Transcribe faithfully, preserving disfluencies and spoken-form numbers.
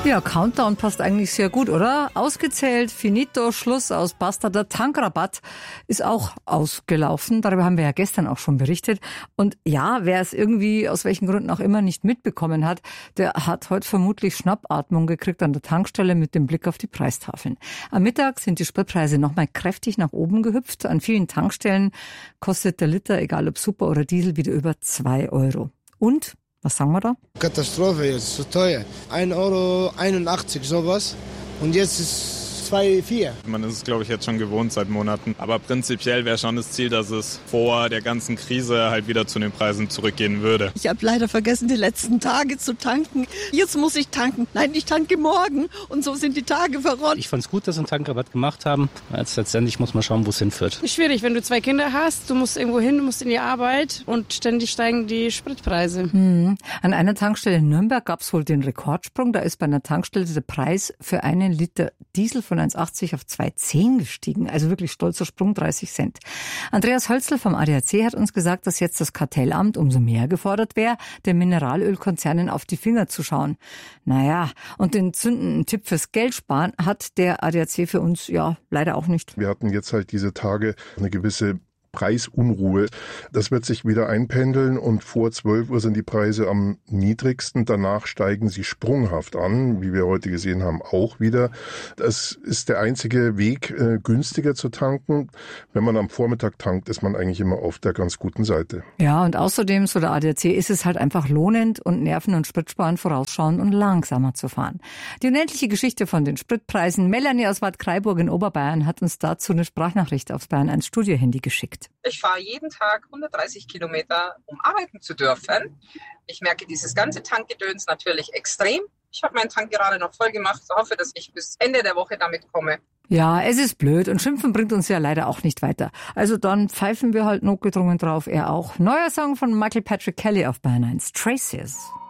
Ja, Countdown passt eigentlich sehr gut, oder? Ausgezählt, finito, Schluss aus, basta. Der Tankrabatt ist auch ausgelaufen. Darüber haben wir ja gestern auch schon berichtet. Und ja, wer es irgendwie aus welchen Gründen auch immer nicht mitbekommen hat, der hat heute vermutlich Schnappatmung gekriegt an der Tankstelle mit dem Blick auf die Preistafeln. Am Mittag sind die Spritpreise nochmal kräftig nach oben gehüpft. An vielen Tankstellen kostet der Liter, egal ob Super oder Diesel, wieder über zwei Euro. Und was sagen wir da? Katastrophe jetzt, zu teuer. ein Euro einundachtzig sowas und jetzt ist zwei Euro vier. Man ist es, glaube ich, jetzt schon gewohnt seit Monaten. Aber prinzipiell wäre schon das Ziel, dass es vor der ganzen Krise halt wieder zu den Preisen zurückgehen würde. Ich habe leider vergessen, die letzten Tage zu tanken. Jetzt muss ich tanken. Nein, ich tanke morgen. Und so sind die Tage verrollt. Ich fand es gut, dass sie einen Tankrabatt gemacht haben. Jetzt letztendlich muss man schauen, wo es hinführt. Schwierig, wenn du zwei Kinder hast, du musst irgendwo hin, du musst in die Arbeit und ständig steigen die Spritpreise. Hm. An einer Tankstelle in Nürnberg gab es wohl den Rekordsprung. Da ist bei einer Tankstelle der Preis für einen Liter Diesel von eins achtzig auf zwei zehn gestiegen. Also wirklich stolzer Sprung, dreißig Cent. Andreas Hölzl vom A D A C hat uns gesagt, dass jetzt das Kartellamt umso mehr gefordert wäre, den Mineralölkonzernen auf die Finger zu schauen. Naja, und den zündenden Tipp fürs Geldsparen hat der A D A C für uns ja leider auch nicht. Wir hatten jetzt halt diese Tage eine gewisse Preisunruhe. Das wird sich wieder einpendeln und vor zwölf Uhr sind die Preise am niedrigsten. Danach steigen sie sprunghaft an, wie wir heute gesehen haben, auch wieder. Das ist der einzige Weg, äh, günstiger zu tanken. Wenn man am Vormittag tankt, ist man eigentlich immer auf der ganz guten Seite. Ja, und außerdem, so der A D A C, ist es halt einfach lohnend und Nerven- und Spritsparen vorausschauen und langsamer zu fahren. Die unendliche Geschichte von den Spritpreisen. Melanie aus Bad Kraiburg in Oberbayern hat uns dazu eine Sprachnachricht aufs Bayern eins Studiohandy geschickt. Ich fahre jeden Tag hundertdreißig Kilometer, um arbeiten zu dürfen. Ich merke dieses ganze Tankgedöns natürlich extrem. Ich habe meinen Tank gerade noch voll gemacht. Ich hoffe, dass ich bis Ende der Woche damit komme. Ja, es ist blöd und Schimpfen bringt uns ja leider auch nicht weiter. Also dann pfeifen wir halt notgedrungen drauf, er auch. Neuer Song von Michael Patrick Kelly auf Bayern eins, Traces.